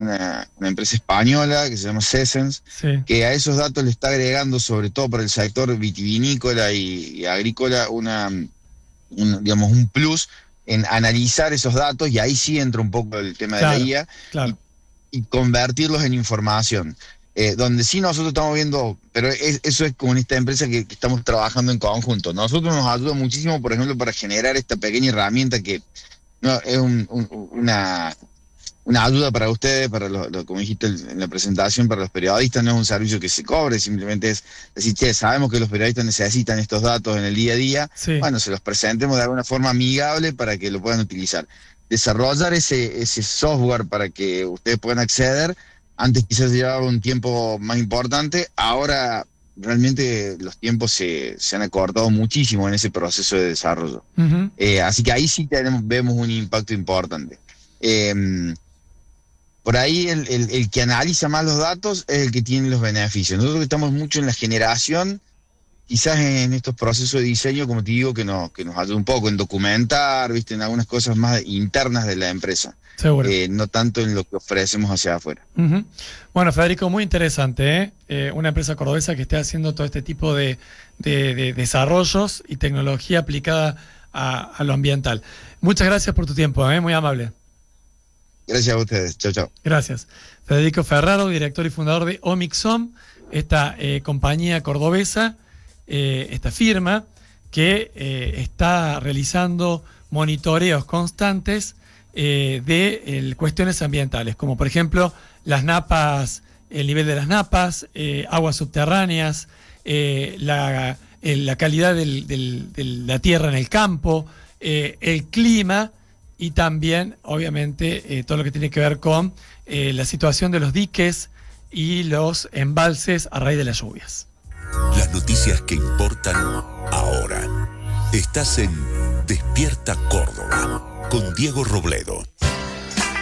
una empresa española que se llama Sesens, Sí. que a esos datos le está agregando, sobre todo para el sector vitivinícola y agrícola, digamos, un plus en analizar esos datos, y ahí sí entra un poco el tema de la Claro, IA, claro. y convertirlos en información. Donde sí nosotros estamos viendo, pero eso es con esta empresa que estamos trabajando en conjunto. Nosotros nos ayuda muchísimo, por ejemplo, para generar esta pequeña herramienta que no es una ayuda para ustedes, como dijiste en la presentación, para los periodistas. No es un servicio que se cobre, simplemente es decir, che, sabemos que los periodistas necesitan estos datos en el día a día, Sí. bueno, se los presentemos de alguna forma amigable para que lo puedan utilizar. Desarrollar ese software para que ustedes puedan acceder, antes quizás llevaba un tiempo más importante, ahora realmente los tiempos se han acortado muchísimo en ese proceso de desarrollo. Ujú. Así que ahí sí vemos un impacto importante. Eh, por ahí el que analiza más los datos es el que tiene los beneficios. Nosotros que estamos mucho en la generación, quizás en estos procesos de diseño, como te digo, que nos ayuda un poco en documentar, ¿viste? En algunas cosas más internas de la empresa, Seguro. no tanto en lo que ofrecemos hacia afuera. Ujú. Bueno, Federico, muy interesante, ¿eh? Una empresa cordobesa que esté haciendo todo este tipo de desarrollos y tecnología aplicada a lo ambiental. Muchas gracias por tu tiempo, ¿eh? Muy amable. Gracias a ustedes. Chao, chao. Gracias. Federico Ferraro, director y fundador de Omixom, esta compañía cordobesa, esta firma que está realizando monitoreos constantes de cuestiones ambientales, como por ejemplo las napas, el nivel de las napas, aguas subterráneas, la calidad de la tierra en el campo, el clima, y también, obviamente, todo lo que tiene que ver con la situación de los diques y los embalses a raíz de las lluvias. Las noticias que importan ahora. Estás en Despierta Córdoba con Diego Robledo.